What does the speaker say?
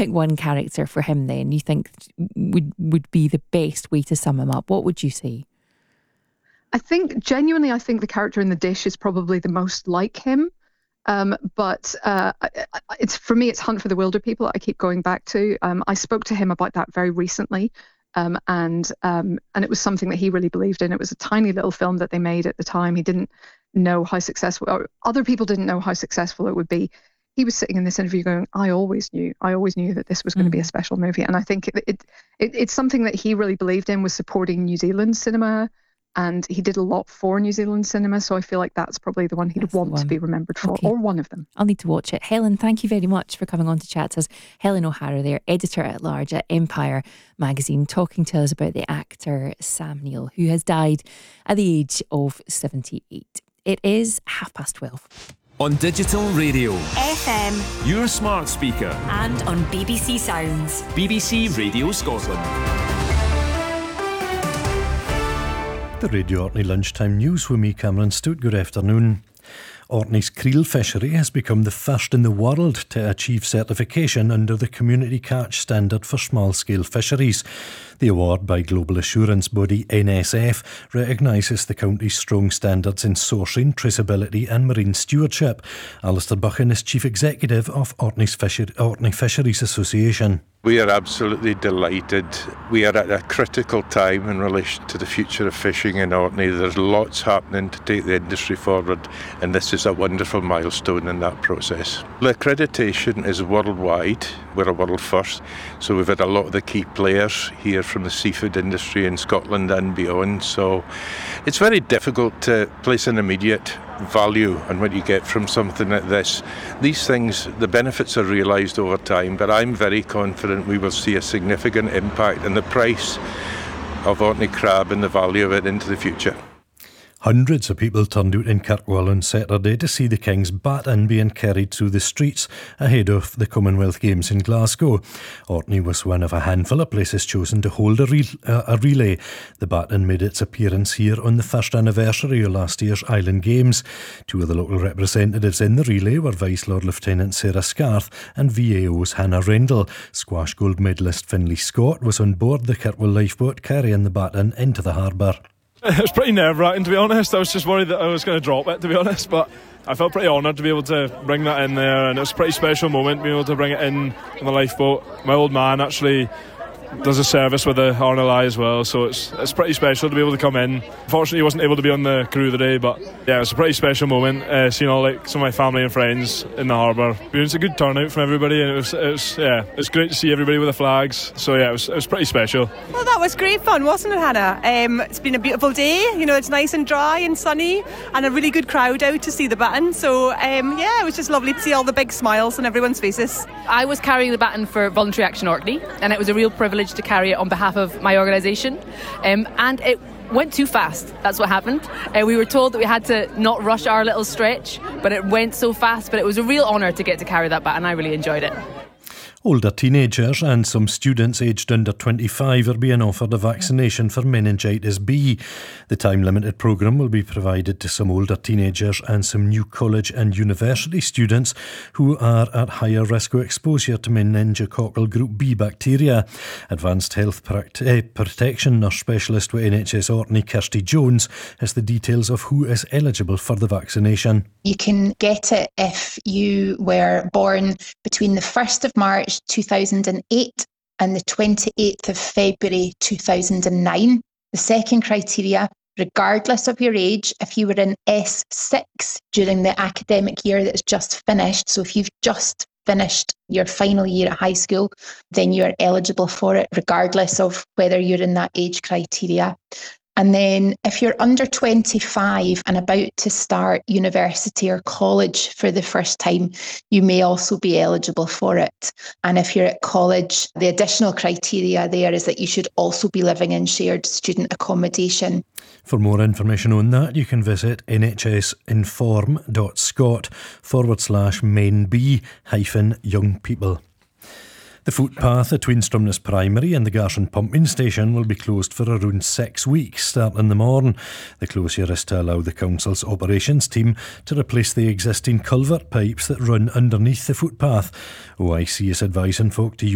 pick one character for him then you think would be the best way to sum him up, what would you say? I think the character in The Dish is probably the most like him. But it's for me, it's Hunt for the Wilder People I keep going back to. I spoke to him about that very recently, and it was something that he really believed in. It was a tiny little film that they made at the time. He didn't know how successful, or other people didn't know how successful it would be. He was sitting in this interview going, I always knew that this was going to be a special movie. And I think it's something that he really believed in, was supporting New Zealand cinema. And he did a lot for New Zealand cinema, so I feel like that's probably the one he'd want to be remembered for, or one of them. I'll need to watch it. Helen, thank you very much for coming on to chat to us. Helen O'Hara there, editor-at-large at Empire magazine, talking to us about the actor Sam Neill, who has died at the age of 78. It is 12:30. On digital radio, FM, your smart speaker, and on BBC Sounds. BBC Radio Scotland. The Radio Orkney Lunchtime News with me, Cameron Stewart. Good afternoon. Orkney's creel fishery has become the first in the world to achieve certification under the Community Catch Standard for small-scale fisheries. The award by global assurance body NSF recognises the county's strong standards in sourcing, traceability and marine stewardship. Alistair Buchan is Chief Executive of Orkney Fisheries Association. We are absolutely delighted. We are at a critical time in relation to the future of fishing in Orkney. There's lots happening to take the industry forward, and this is a wonderful milestone in that process. The accreditation is worldwide. We're a world first, so we've had a lot of the key players here from the seafood industry in Scotland and beyond. So it's very difficult to place an immediate value on what you get from something like this. These things, the benefits are realised over time, but I'm very confident we will see a significant impact in the price of Orkney crab and the value of it into the future. Hundreds of people turned out in Kirkwall on Saturday to see the King's baton being carried through the streets ahead of the Commonwealth Games in Glasgow. Orkney was one of a handful of places chosen to hold a relay. The baton made its appearance here on the first anniversary of last year's Island Games. Two of the local representatives in the relay were Vice Lord Lieutenant Sarah Scarth and VAO's Hannah Rendell. Squash gold medalist Finlay Scott was on board the Kirkwall lifeboat carrying the baton into the harbour. It was pretty nerve-wracking, to be honest. I was just worried that I was going to drop it, to be honest, but I felt pretty honoured to be able to bring that in there, and it was a pretty special moment being able to bring it in on the lifeboat. My old man actually does a service with the RNLI as well, so it's pretty special to be able to come in. Unfortunately, he wasn't able to be on the crew today, but yeah, it was a pretty special moment. Seeing all some of my family and friends in the harbour. It was a good turnout from everybody, and it was great to see everybody with the flags. So yeah, it was pretty special. Well, that was great fun, wasn't it, Hannah? It's been a beautiful day. It's nice and dry and sunny, and a really good crowd out to see the baton. So it was just lovely to see all the big smiles on everyone's faces. I was carrying the baton for Voluntary Action Orkney, and it was a real privilege to carry it on behalf of my organisation, and it went too fast. That's what happened. We were told that we had to not rush our little stretch, but it went so fast. But it was a real honour to get to carry that baton. I really enjoyed it. Older teenagers and some students aged under 25 are being offered a vaccination for meningitis B. The time-limited programme will be provided to some older teenagers and some new college and university students who are at higher risk of exposure to meningococcal group B bacteria. Advanced Health Protection Nurse Specialist with NHS Orkney, Kirsty Jones, has the details of who is eligible for the vaccination. You can get it if you were born between the 1st of March 2008 and the 28th of February 2009. The second criteria, regardless of your age, if you were in S6 during the academic year that's just finished, so if you've just finished your final year at high school, then you're eligible for it, regardless of whether you're in that age criteria. And then if you're under 25 and about to start university or college for the first time, you may also be eligible for it. And if you're at college, the additional criteria there is that you should also be living in shared student accommodation. For more information on that, you can visit nhsinform.scot/mainb-young people. The footpath between Stromness Primary and the Garshin pumping station will be closed for around 6 weeks, starting in the morning. The closure is to allow the council's operations team to replace the existing culvert pipes that run underneath the footpath. OIC is advising folk to use